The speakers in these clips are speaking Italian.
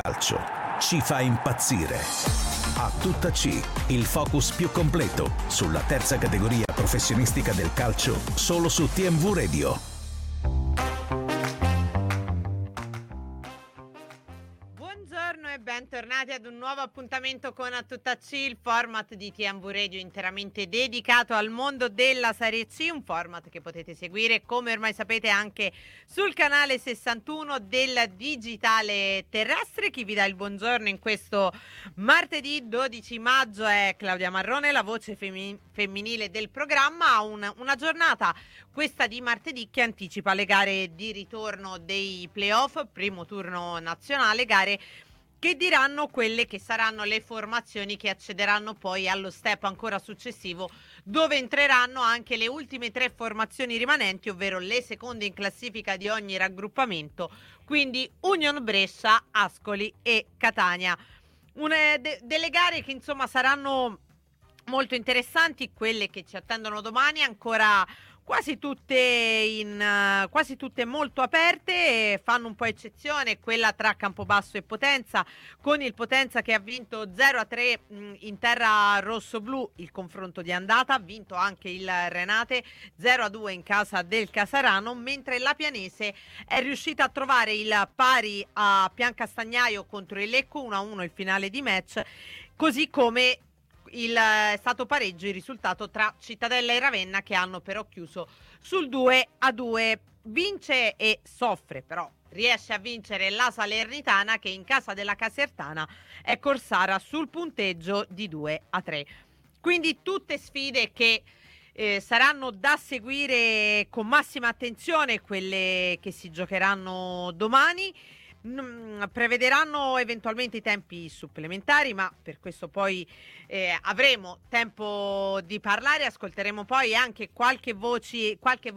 calcio. Ci fa impazzire. A tutta C, il focus più completo sulla terza categoria professionistica del calcio, solo su TMV Radio. Bentornati ad un nuovo appuntamento con A Tutta C, il format di TMV Radio interamente dedicato al mondo della Serie C, un format che potete seguire, come ormai sapete, anche sul canale 61 del digitale terrestre. Chi vi dà il buongiorno in questo martedì 12 maggio è Claudia Marrone, la voce femminile del programma. Una giornata, questa di martedì, che anticipa le gare di ritorno dei playoff, primo turno nazionale, gare che diranno quelle che saranno le formazioni che accederanno poi allo step ancora successivo, dove entreranno anche le ultime 3 formazioni rimanenti, ovvero le seconde in classifica di ogni raggruppamento, quindi Union Brescia, Ascoli e Catania. Delle gare che insomma saranno molto interessanti, quelle che ci attendono domani, ancora quasi tutte molto aperte, fanno un po' eccezione quella tra Campobasso e Potenza, con il Potenza che ha vinto 0-3 in terra rossoblu il confronto di andata, ha vinto anche il Renate 0-2 in casa del Casarano, mentre la Pianese è riuscita a trovare il pari a Piancastagnaio contro il Lecco 1-1 il finale di match, così come è stato pareggio il risultato tra Cittadella e Ravenna, che hanno però chiuso sul 2-2. Vince e soffre, però riesce a vincere la Salernitana, che in casa della Casertana è corsara sul punteggio di 2-3. Quindi tutte sfide che saranno da seguire con massima attenzione, quelle che si giocheranno domani. Prevederanno eventualmente i tempi supplementari, ma per questo poi avremo tempo di parlare. Ascolteremo poi anche qualche voce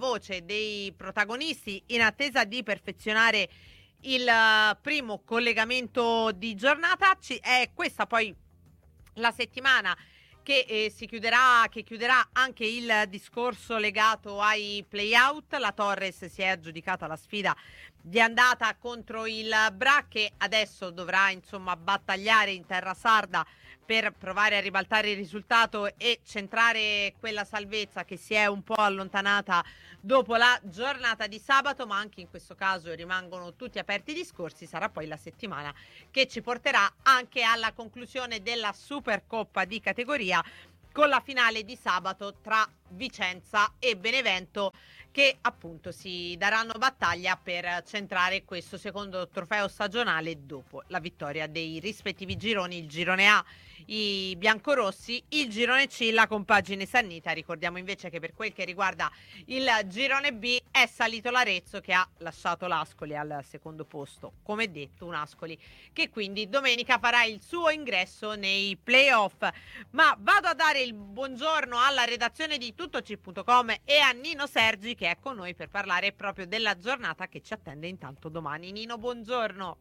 dei protagonisti in attesa di perfezionare il primo collegamento di giornata. È questa poi la settimana che chiuderà anche il discorso legato ai play-out. La Torres si è aggiudicata la sfida di andata contro il Bra, che adesso dovrà insomma battagliare in terra sarda per provare a ribaltare il risultato e centrare quella salvezza che si è un po' allontanata dopo la giornata di sabato, ma anche in questo caso rimangono tutti aperti i discorsi. Sarà poi la settimana che ci porterà anche alla conclusione della Supercoppa di categoria, con la finale di sabato tra Vicenza e Benevento, che appunto si daranno battaglia per centrare questo secondo trofeo stagionale dopo la vittoria dei rispettivi gironi. Il girone A i biancorossi, il girone C la compagine Sannita. Ricordiamo invece che per quel che riguarda il girone B è salito l'Arezzo, che ha lasciato l'Ascoli al secondo posto, come detto un Ascoli che quindi domenica farà il suo ingresso nei playoff. Ma vado a dare il buongiorno alla redazione di tuttoc.com e a Nino Sergi, che è con noi per parlare proprio della giornata che ci attende intanto domani. Nino, buongiorno.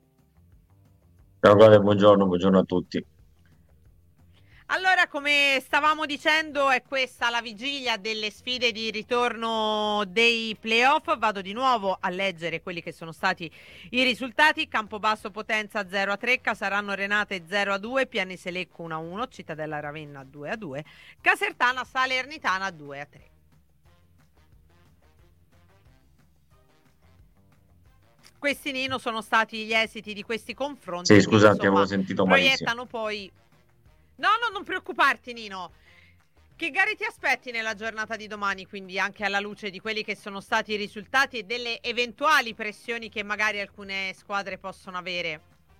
Ciao Claudia, buongiorno a tutti. Allora, come stavamo dicendo, è questa la vigilia delle sfide di ritorno dei playoff. Vado di nuovo a leggere quelli che sono stati i risultati. Campobasso Potenza 0-3, Casarano Renate 0-2, Pianese Lecco 1-1, Cittadella Ravenna 2-2, Casertana Salernitana 2-3. Questi, Nino, sono stati gli esiti di questi confronti. Sì, scusate, insomma, avevo sentito malissimo. Proiettano poi... No, non preoccuparti, Nino. Che gare ti aspetti nella giornata di domani, quindi anche alla luce di quelli che sono stati i risultati e delle eventuali pressioni che magari alcune squadre possono avere?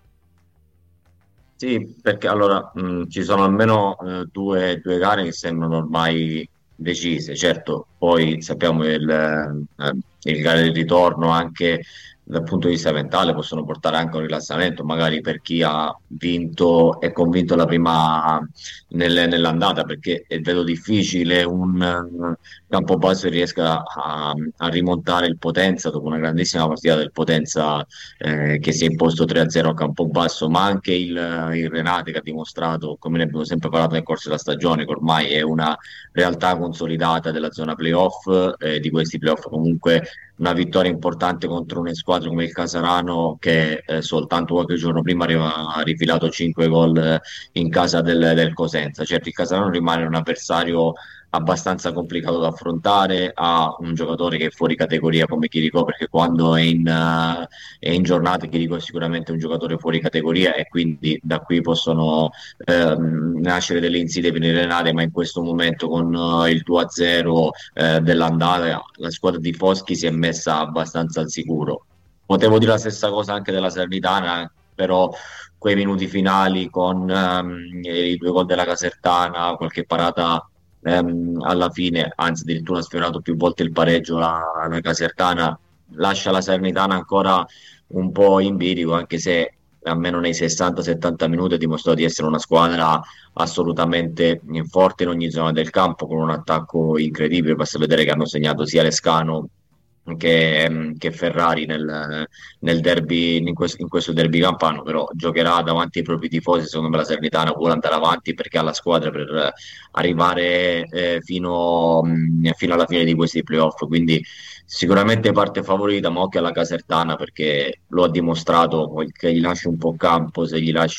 Sì, perché allora ci sono almeno due gare che sembrano ormai decise. Certo, poi sappiamo che il gare di ritorno anche dal punto di vista mentale possono portare anche a un rilassamento, magari per chi ha vinto e convinto la prima nell'andata, perché vedo difficile un Campobasso riesca a rimontare il Potenza dopo una grandissima partita del Potenza che si è imposto 3-0 a Campobasso, ma anche il Renate, che ha dimostrato, come ne abbiamo sempre parlato nel corso della stagione, che ormai è una realtà consolidata della zona playoff, di questi playoff comunque una vittoria importante contro una squadra come il Casarano che soltanto qualche giorno prima ha rifilato 5 gol in casa del Cosenza. Certo, il Casarano rimane un avversario abbastanza complicato da affrontare, ha un giocatore che è fuori categoria come Chirico, perché quando è in giornata Chirico è sicuramente un giocatore fuori categoria e quindi da qui possono nascere delle insidie avvelenate, ma in questo momento con il 2-0 dell'andata la squadra di Foschi si è messa abbastanza al sicuro. Potevo dire la stessa cosa anche della Salernitana, però quei minuti finali con i 2 gol della Casertana, qualche parata alla fine, anzi addirittura ha sfiorato più volte il pareggio la Casertana, lascia la Salernitana ancora un po' in bilico, anche se almeno nei 60-70 minuti ha dimostrato di essere una squadra assolutamente forte in ogni zona del campo, con un attacco incredibile. Basta vedere che hanno segnato sia Lescano che Ferrari nel derby, in questo derby campano, però giocherà davanti ai propri tifosi. Secondo me la Salernitana vuole andare avanti perché ha la squadra per arrivare fino alla fine di questi playoff, quindi sicuramente parte favorita, ma occhio alla Casertana perché lo ha dimostrato, che gli lasci un po' campo, se gli lasci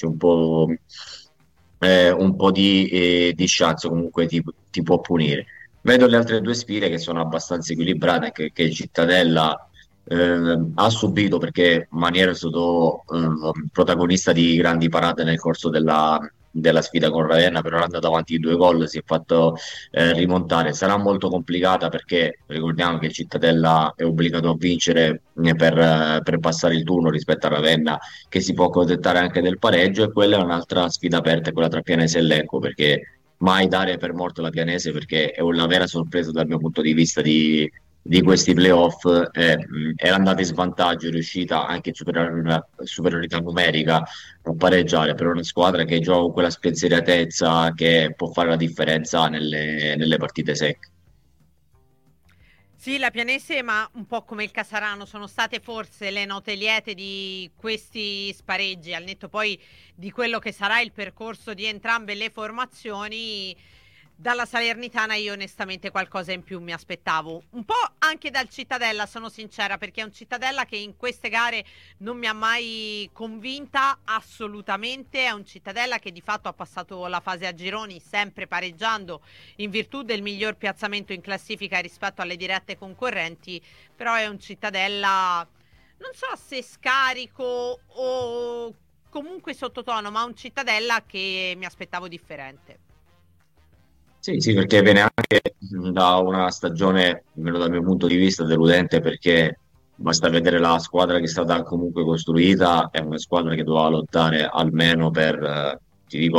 un po' di chance comunque ti può punire. Vedo le altre due sfide che sono abbastanza equilibrate, che il Cittadella ha subito perché Maniero è stato protagonista di grandi parate nel corso della sfida con Ravenna, però è andato avanti di 2 gol, si è fatto rimontare. Sarà molto complicata perché ricordiamo che il Cittadella è obbligato a vincere per passare il turno rispetto a Ravenna, che si può accontentare anche del pareggio, e quella è un'altra sfida aperta, quella tra Pianese e Lecco, perché mai dare per morto la Pianese, perché è una vera sorpresa dal mio punto di vista di questi playoff. Era andata in svantaggio, è riuscita anche in superiorità numerica a pareggiare per una squadra che gioca con quella spensieratezza che può fare la differenza nelle partite secche. Sì, la Pianese, ma un po' come il Casarano, sono state forse le note liete di questi spareggi, al netto poi di quello che sarà il percorso di entrambe le formazioni. Dalla Salernitana io onestamente qualcosa in più mi aspettavo, un po' anche dal Cittadella, sono sincera, perché è un Cittadella che in queste gare non mi ha mai convinta assolutamente. È un Cittadella che di fatto ha passato la fase a gironi sempre pareggiando in virtù del miglior piazzamento in classifica rispetto alle dirette concorrenti, però è un Cittadella non so se scarico o comunque sottotono, ma un Cittadella che mi aspettavo differente. Sì, sì, perché viene anche da una stagione, almeno dal mio punto di vista, deludente, perché basta vedere la squadra che è stata comunque costruita, è una squadra che doveva lottare almeno ti dico,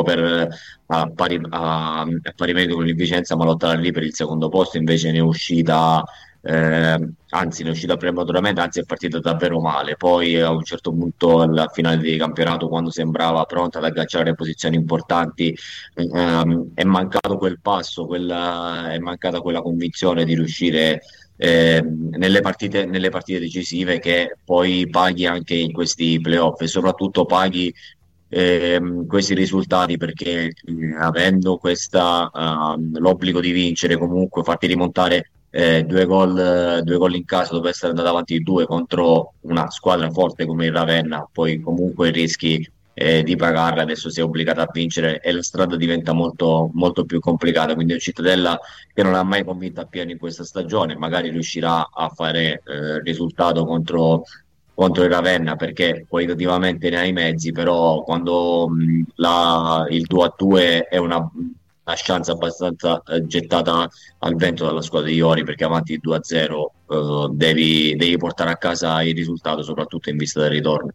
a pari merito con il Vicenza, ma lottare lì per il secondo posto, invece ne è uscita, anzi ne è uscita prematuramente, anzi è partita davvero male. Poi a un certo punto, alla finale di campionato, quando sembrava pronta ad agganciare posizioni importanti, è mancato quel passo, è mancata quella convinzione di riuscire nelle partite decisive, che poi paghi anche in questi playoff, e soprattutto paghi questi risultati perché avendo l'obbligo di vincere, comunque farti rimontare 2 gol in casa dopo essere andato avanti di 2 contro una squadra forte come il Ravenna, poi comunque rischi di pagarla. Adesso sei obbligato a vincere e la strada diventa molto, molto più complicata, quindi è un Cittadella che non ha mai convinto appieno in questa stagione, magari riuscirà a fare risultato contro il Ravenna perché qualitativamente ne ha i mezzi, però quando il 2-2 è una chance abbastanza gettata al vento dalla squadra di Iori, perché avanti 2-0 devi portare a casa il risultato, soprattutto in vista del ritorno.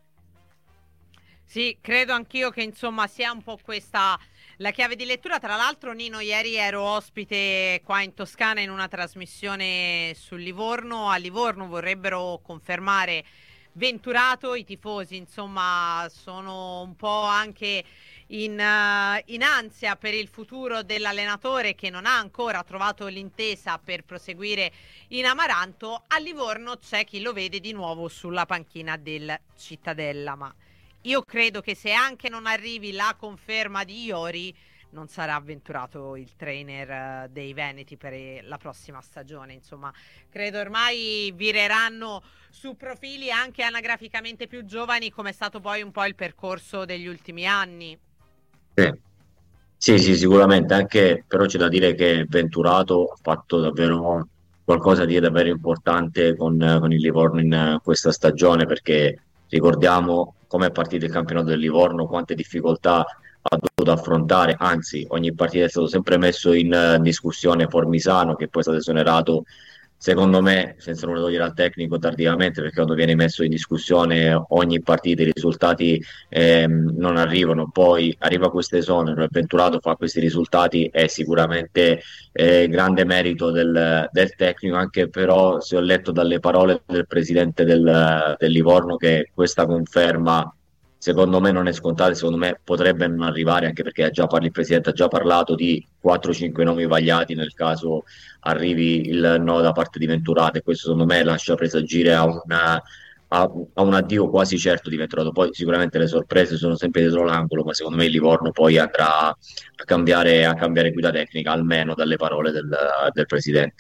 Sì, credo anch'io che insomma sia un po' questa la chiave di lettura. Tra l'altro, Nino, ieri ero ospite qua in Toscana in una trasmissione sul Livorno. A Livorno vorrebbero confermare Venturato, i tifosi insomma sono un po' anche in ansia per il futuro dell'allenatore che non ha ancora trovato l'intesa per proseguire in Amaranto. A Livorno c'è chi lo vede di nuovo sulla panchina del Cittadella, ma io credo che se anche non arrivi la conferma di Iori, non sarà avventurato il trainer dei Veneti per la prossima stagione. Insomma, credo ormai vireranno su profili anche anagraficamente più giovani, come è stato poi un po' il percorso degli ultimi anni. Sì. Sì, sì, sicuramente, anche però c'è da dire che Venturato ha fatto davvero qualcosa di davvero importante con il Livorno in questa stagione, perché ricordiamo come è partito il campionato del Livorno, quante difficoltà ha dovuto affrontare, anzi ogni partita è stato sempre messo in discussione Formisano, che poi è stato esonerato, secondo me, senza nulla togliere al tecnico tardivamente, perché quando viene messo in discussione ogni partita i risultati non arrivano, poi arriva questo esonero e Venturato fa questi risultati, è sicuramente grande merito del tecnico, anche però se ho letto dalle parole del presidente del Livorno che questa conferma secondo me non è scontata, secondo me potrebbe non arrivare, anche perché il presidente ha già parlato di 4-5 nomi vagliati nel caso arrivi il no da parte di Venturato, e questo secondo me lascia presagire a un addio quasi certo di Venturato. Poi sicuramente le sorprese sono sempre dietro l'angolo, ma secondo me il Livorno poi andrà a cambiare guida tecnica, almeno dalle parole del presidente.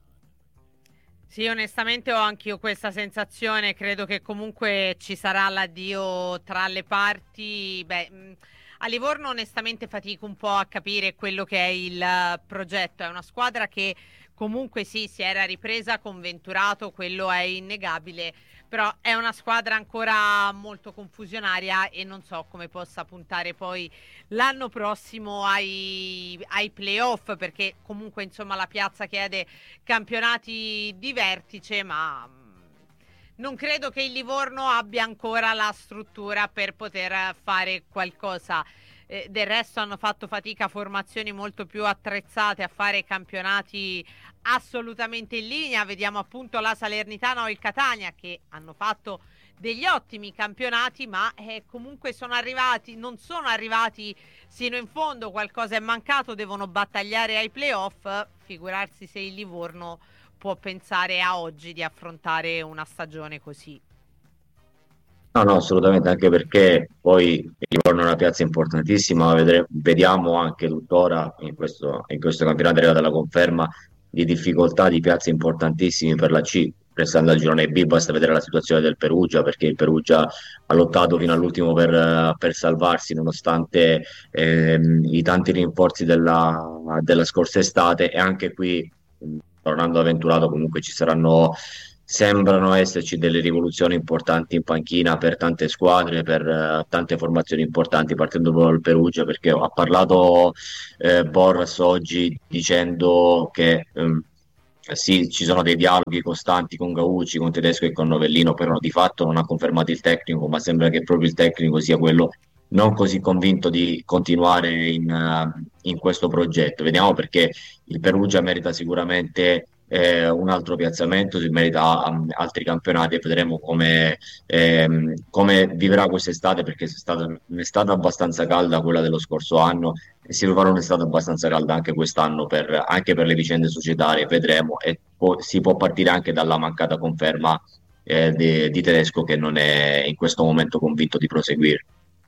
Sì, onestamente ho anch'io questa sensazione, credo che comunque ci sarà l'addio tra le parti. Beh, a Livorno onestamente fatico un po' a capire quello che è il progetto, è una squadra che comunque sì, si era ripresa con Venturato, quello è innegabile, però è una squadra ancora molto confusionaria e non so come possa puntare poi l'anno prossimo ai playoff, perché comunque insomma la piazza chiede campionati di vertice, ma non credo che il Livorno abbia ancora la struttura per poter fare qualcosa. Del resto hanno fatto fatica, formazioni molto più attrezzate a fare campionati assolutamente in linea. Vediamo appunto la Salernitana o il Catania che hanno fatto degli ottimi campionati, ma comunque non sono arrivati sino in fondo, qualcosa è mancato, devono battagliare ai playoff, figurarsi se il Livorno può pensare a oggi di affrontare una stagione così. No, no, assolutamente, anche perché poi il Livorno è una piazza importantissima, ma vediamo anche tuttora in questo campionato è arrivata la conferma di difficoltà di piazze importantissime per la C. Restando al girone B, basta vedere la situazione del Perugia, perché il Perugia ha lottato fino all'ultimo per salvarsi, nonostante i tanti rinforzi della scorsa estate, e anche qui, tornando avventurato, comunque sembrano esserci delle rivoluzioni importanti in panchina per tante squadre, per tante formazioni importanti, partendo proprio dal Perugia, perché ha parlato Borras oggi dicendo che sì, ci sono dei dialoghi costanti con Gauci, con Tedesco e con Novellino, però di fatto non ha confermato il tecnico, ma sembra che proprio il tecnico sia quello non così convinto di continuare in questo progetto. Vediamo, perché il Perugia merita sicuramente un altro piazzamento, si merita altri campionati, e vedremo come vivrà quest'estate, perché è stata un'estate abbastanza calda quella dello scorso anno e si dovrà un'estate abbastanza calda anche quest'anno, anche per le vicende societarie, vedremo, e si può partire anche dalla mancata conferma di Tedesco, che non è in questo momento convinto di proseguire.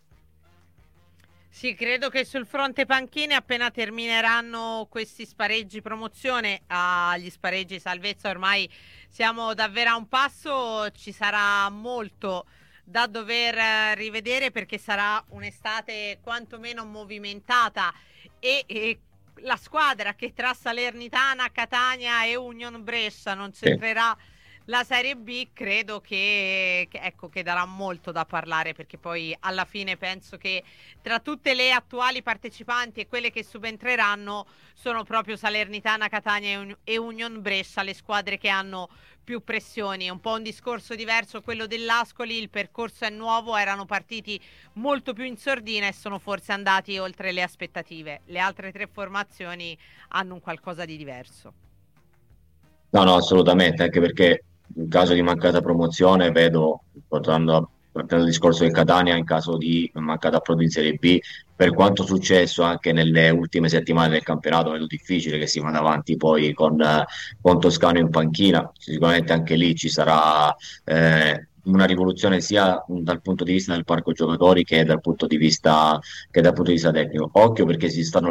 Sì, credo che sul fronte panchine, appena termineranno questi spareggi promozione, agli spareggi salvezza ormai siamo davvero a un passo, ci sarà molto da dover rivedere, perché sarà un'estate quantomeno movimentata e la squadra che tra Salernitana, Catania e Union Brescia non Sì. c'entrerà la Serie B, credo ecco, che darà molto da parlare, perché poi alla fine penso che tra tutte le attuali partecipanti e quelle che subentreranno sono proprio Salernitana, Catania e Union Brescia le squadre che hanno più pressioni. È un po' un discorso diverso quello dell'Ascoli, il percorso è nuovo, erano partiti molto più in sordina e sono forse andati oltre le aspettative. Le altre tre formazioni hanno un qualcosa di diverso. No, no, assolutamente, anche perché in caso di mancata promozione vedo, partendo dal discorso del Catania, in caso di mancata approdo in Serie B, per quanto successo anche nelle ultime settimane del campionato, vedo difficile che si vada avanti poi con Toscano in panchina. Sicuramente anche lì ci sarà una rivoluzione sia dal punto di vista del parco giocatori che dal punto di vista tecnico. Occhio perché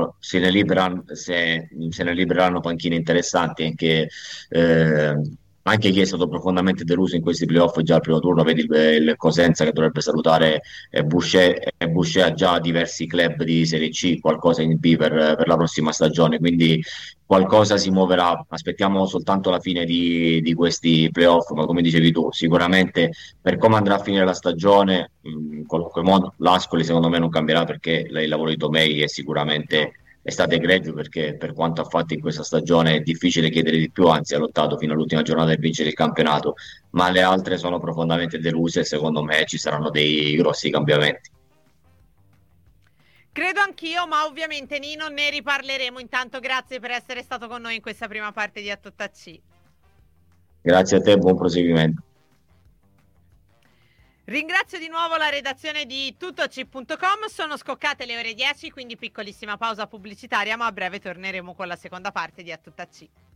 se ne libereranno panchine interessanti anche chi è stato profondamente deluso in questi playoff già al primo turno, vedi il Cosenza che dovrebbe salutare Boucher, e Boucher ha già diversi club di Serie C, qualcosa in B per la prossima stagione, quindi qualcosa si muoverà. Aspettiamo soltanto la fine di questi playoff, ma come dicevi tu, sicuramente per come andrà a finire la stagione, in qualunque modo, l'Ascoli secondo me non cambierà perché il lavoro di Tomei è stato egregio perché per quanto ha fatto in questa stagione è difficile chiedere di più, anzi ha lottato fino all'ultima giornata per vincere il campionato, ma le altre sono profondamente deluse e secondo me ci saranno dei grossi cambiamenti. Credo anch'io, ma ovviamente Nino ne riparleremo. Intanto grazie per essere stato con noi in questa prima parte di A Tutta C. Grazie a te e buon proseguimento. Ringrazio di nuovo la redazione di tuttoc.com. Sono scoccate le ore 10, quindi piccolissima pausa pubblicitaria, ma a breve torneremo con la seconda parte di A Tutta C.